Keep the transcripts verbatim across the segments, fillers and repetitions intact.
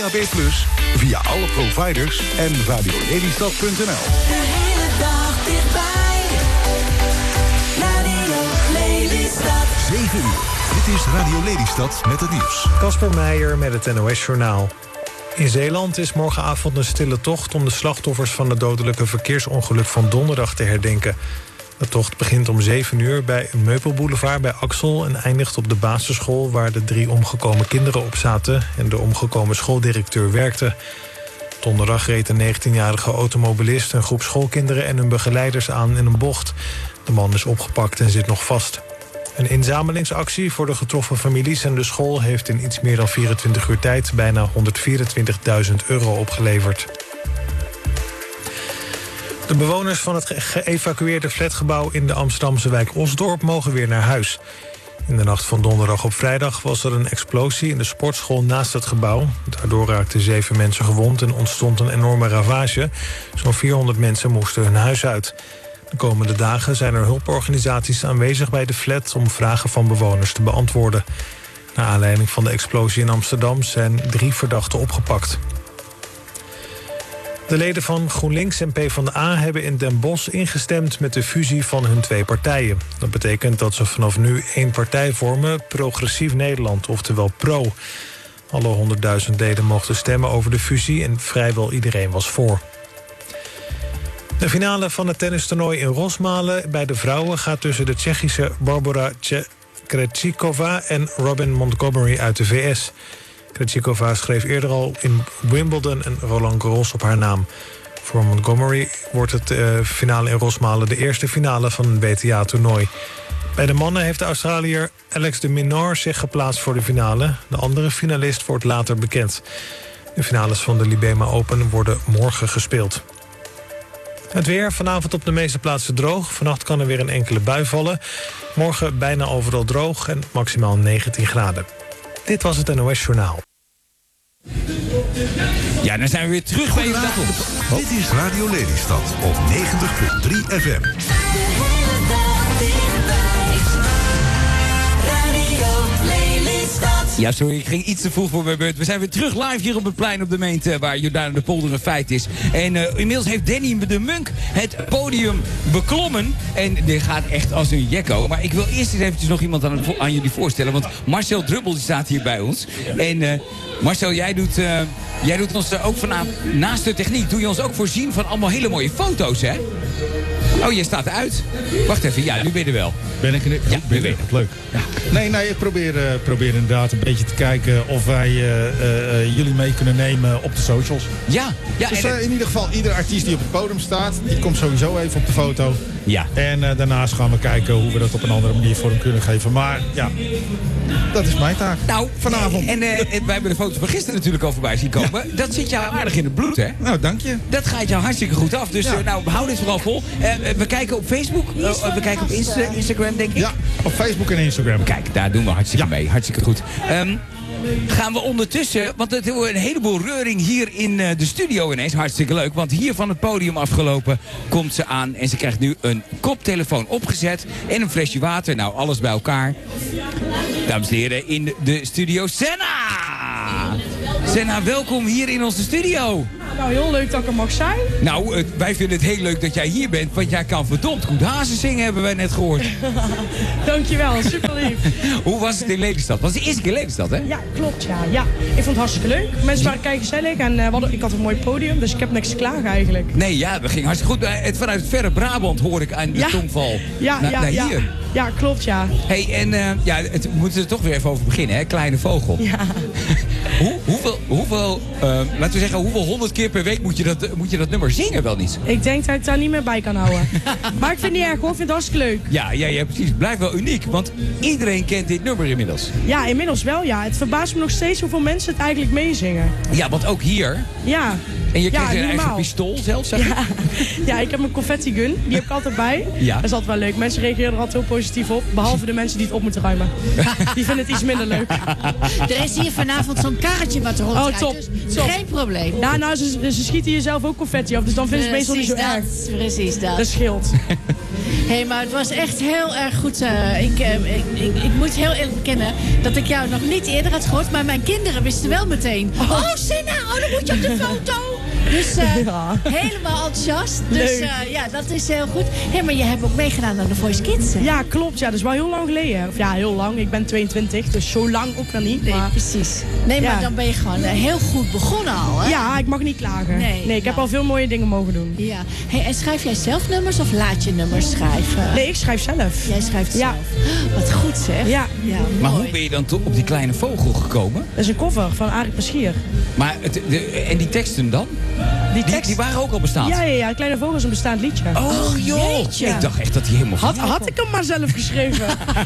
B plus, via alle providers en radiolelystad punt n l. De hele dag dichtbij. Radio Lelystad. zeven uur. Dit is Radio Lelystad met het nieuws. Kasper Meijer met het N O S-journaal. In Zeeland is morgenavond een stille tocht om de slachtoffers van het dodelijke verkeersongeluk van donderdag te herdenken. De tocht begint om zeven uur bij een meubelboulevard bij Axel en eindigt op de basisschool waar de drie omgekomen kinderen op zaten en de omgekomen schooldirecteur werkte. Donderdag reed een negentienjarige automobilist een groep schoolkinderen en hun begeleiders aan in een bocht. De man is opgepakt en zit nog vast. Een inzamelingsactie voor de getroffen families en de school heeft in iets meer dan vierentwintig uur tijd bijna honderdvierentwintigduizend euro opgeleverd. De bewoners van het geëvacueerde flatgebouw in de Amsterdamse wijk Osdorp mogen weer naar huis. In de nacht van donderdag op vrijdag was er een explosie in de sportschool naast het gebouw. Daardoor raakten zeven mensen gewond en ontstond een enorme ravage. Zo'n vierhonderd mensen moesten hun huis uit. De komende dagen zijn er hulporganisaties aanwezig bij de flat om vragen van bewoners te beantwoorden. Naar aanleiding van de explosie in Amsterdam zijn drie verdachten opgepakt. De leden van GroenLinks en PvdA hebben in Den Bosch ingestemd met de fusie van hun twee partijen. Dat betekent dat ze vanaf nu één partij vormen, Progressief Nederland, oftewel PRO. Alle honderdduizend leden mochten stemmen over de fusie en vrijwel iedereen was voor. De finale van het tennistoernooi in Rosmalen bij de vrouwen gaat tussen de Tsjechische Barbora Krejcikova en Robin Montgomery uit de V S. Krejcikova schreef eerder al in Wimbledon en Roland Garros op haar naam. Voor Montgomery wordt het uh, finale in Rosmalen de eerste finale van een W T A-toernooi. Bij de mannen heeft de Australiër Alex de Minaur zich geplaatst voor de finale. De andere finalist wordt later bekend. De finales van de Libema Open worden morgen gespeeld. Het weer, vanavond op de meeste plaatsen droog. Vannacht kan er weer een enkele bui vallen. Morgen bijna overal droog en maximaal negentien graden. Dit was het N O S-journaal. Ja, dan zijn we weer terug bij je op. Oh. Dit is Radio Lelystad op negentig komma drie F M. De hele dag dichtbij. Radio Lelystad. Ja, sorry, ik ging iets te vroeg voor mijn beurt. We zijn weer terug live hier op het plein op de Meent, uh, waar Jordaan de Polder een feit is. En uh, inmiddels heeft Danny de Munk het podium beklommen. En dit gaat echt als een jekko. Maar ik wil eerst eens eventjes nog iemand aan, het, aan jullie voorstellen. Want Marcel Drubbel die staat hier bij ons. En uh, Marcel, jij doet, uh, jij doet ons uh, ook vanavond, naast de techniek, doe je ons ook voorzien van allemaal hele mooie foto's, hè? Oh, je staat eruit. Wacht even, ja, nu ben je er wel. Ben ik er nu? Ja, nu ben je er. Leuk. Ja. Nee, nee, ik probeer, uh, probeer inderdaad een beetje te kijken of wij uh, uh, jullie mee kunnen nemen op de socials. Ja. ja dus en, uh, in ieder geval, ieder artiest die op het podium staat, die komt sowieso even op de foto. Ja. En uh, daarnaast gaan we kijken hoe we dat op een andere manier vorm kunnen geven. Maar ja, dat is mijn taak. Nou, vanavond. En, uh, en wij hebben de foto's van gisteren natuurlijk al voorbij zien komen. Ja. Dat zit jou aardig in het bloed, hè? Nou, dank je. Dat gaat jou hartstikke goed af. Dus ja. uh, nou, hou dit vooral vol. Uh, we kijken op Facebook. Uh, we kijken op Insta Instagram, denk ik. Ja, op Facebook en Instagram. Kijk, daar doen we hartstikke ja. mee. Hartstikke goed. Um, gaan we ondertussen, want het wordt een heleboel reuring hier in uh, de studio ineens. Hartstikke leuk, want hier van het podium afgelopen komt ze aan. En ze krijgt nu een koptelefoon opgezet en een flesje water. Nou, alles bij elkaar. Dames en heren, in de studio Senna! Senna, welkom hier in onze studio. Nou, heel leuk dat ik er mag zijn. Nou, uh, wij vinden het heel leuk dat jij hier bent, want jij kan verdomd goed hazen zingen, hebben wij net gehoord. Dankjewel, super lief. Hoe was het in Lelystad? Was het de eerste keer Lelystad, hè? Ja, klopt, ja. ja. Ik vond het hartstikke leuk. Mensen waren kei gezellig en uh, hadden, ik had een mooi podium, dus ik heb niks te klagen eigenlijk. Nee, ja, dat ging hartstikke goed. Het, vanuit verre Brabant hoor ik aan de ja. tongval ja, na, ja, naar ja. hier. Ja, klopt, ja. Hey, en uh, ja, het, we moeten er toch weer even over beginnen, hè? Kleine vogel. Ja. Hoe, hoeveel, hoeveel uh, laten we zeggen, hoeveel honderd keer per week moet je, dat, moet je dat nummer zingen wel niet? Ik denk dat ik daar niet meer bij kan houden. Maar ik vind het niet erg hoor, ik vind het hartstikke leuk. Ja, ja, ja, precies. Het blijft wel uniek, want iedereen kent dit nummer inmiddels. Ja, inmiddels wel, ja. Het verbaast me nog steeds hoeveel mensen het eigenlijk meezingen. Ja, want ook hier. Ja. En je krijgt ja, een normaal. eigen pistool zelf, zeg ja. ja, ik heb mijn confetti gun. Die heb ik altijd bij. Ja. Dat is altijd wel leuk. Mensen reageren er altijd heel positief op. Behalve de mensen die het op moeten ruimen. Die vinden het iets minder leuk. Er is hier vanavond zo'n karretje wat rond. Oh, top. Dus top. geen probleem. Ja, nou, ze, ze schieten hier zelf ook confetti af. Dus dan vinden ze het meestal niet zo erg. Precies dat. Dat scheelt. Hé, hey, maar het was echt heel erg goed. Uh, ik, uh, ik, ik, ik moet heel eerlijk bekennen dat ik jou nog niet eerder had gehoord. Maar mijn kinderen wisten wel meteen. Oh, oh Senna, oh, dan moet je op de foto. Dus uh, ja. helemaal enthousiast. Dus uh, ja, dat is heel goed. Hé, hey, maar je hebt ook meegedaan aan de Voice Kids. Hè? Ja, klopt. Ja, dat is wel heel lang geleden. Of ja, heel lang. Ik ben tweeëntwintig, dus zo lang ook nog niet. Nee, maar... precies. Nee, maar ja. dan ben je gewoon uh, heel goed begonnen al, hè? Ja, ik mag niet klagen. Nee, nee ik heb nou. al veel mooie dingen mogen doen. Ja. Hey, en schrijf jij zelf nummers of laat je nummers schrijven? Nee, ik schrijf zelf. Jij schrijft ja. zelf. Wat goed zeg. Ja. ja maar hoe ben je dan op die kleine vogel gekomen? Dat is een cover van Arie Paschier. Maar het, de, en die teksten dan? Die, die, tekst... die waren ook al bestaand? Ja, ja, ja. Kleine Vogel is een bestaand liedje. Oh, joh. Jeetje. Ik dacht echt dat hij helemaal... Had, had ik hem maar zelf geschreven.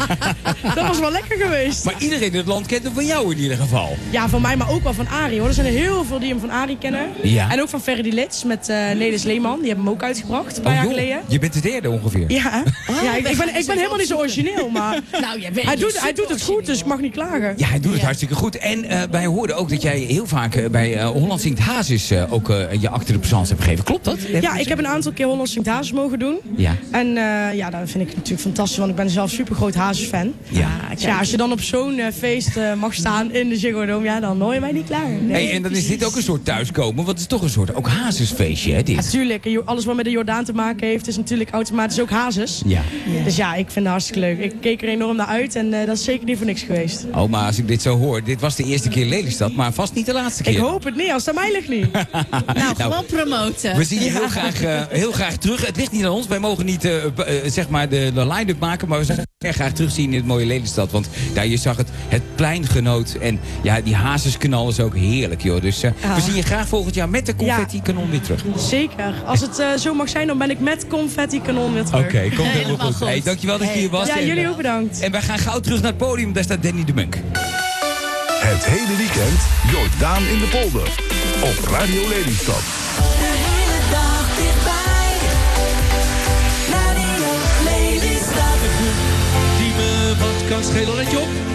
Dat was wel lekker geweest. Maar iedereen in het land kent hem van jou in ieder geval. Ja, van mij, maar ook wel van Arie, hoor. Er zijn er heel veel die hem van Arie kennen. Ja. En ook van Ferdy Lits met uh, Nelis Leeman. Die hebben hem ook uitgebracht, een paar oh, jaar joh. geleden. Je bent de derde ongeveer. Ja, oh, ja ik, ik ben, ik ben helemaal niet zo origineel, maar nou, jij bent hij, doet, hij doet het goed, dus ik mag niet klagen. Ja, hij doet het ja. hartstikke goed. En uh, wij hoorden ook dat jij heel vaak uh, bij uh, Holland Zingt Hazes uh, ook uh, je acte de présence hebt gegeven. Klopt dat? Ja, ik heb een aantal keer Holland Zingt Hazes mogen doen. Ja. En uh, ja, dat vind ik natuurlijk fantastisch, want ik ben zelf super groot Hazes-fan. Ja. Dus ja, als je dan op zo'n uh, feest uh, mag staan in de Ziggo Dome, ja, dan hoor je mij niet klagen. Nee, hey, en dan is dit ook een soort thuiskomen, want het is toch een soort ook Hazesfeestje, hè, dit? Natuurlijk, alles wat met de Jordaan te maken heeft, is natuurlijk automatisch ook Hazes. Ja. ja. Dus ja, ik vind het hartstikke leuk. Ik keek er enorm naar uit en uh, dat is zeker niet voor niks geweest. Oh, maar als ik dit zo hoor, dit was de eerste keer Lelystad, maar vast niet de laatste keer. Ik hoop het niet, als het aan mij ligt niet. nou, gewoon promoten. We zien je heel graag, uh, heel graag terug. Het ligt niet aan ons, wij mogen niet uh, uh, zeg maar de, de line-up maken, maar we zijn erg graag terugzien in het mooie Lelystad. Want ja, je zag het, het pleingenoot en ja, die Hazesknal is ook heerlijk, joh. Dus uh, oh. we zien je graag volgend jaar met de confetti-kanon weer terug. Zeker. Als het uh, zo mag zijn, dan ben ik met confetti-kanon weer terug. Oké, okay, komt helemaal goed. goed. Hey, dankjewel dat je hier was. Ja, en, jullie ook bedankt. En wij gaan gauw terug naar het podium, daar staat Danny de Munk. Het hele weekend Jordaan in de polder op Radio Lelystad. De hele dag dichtbij. Radio Lelystad. Die me wat kan schelen, let je op.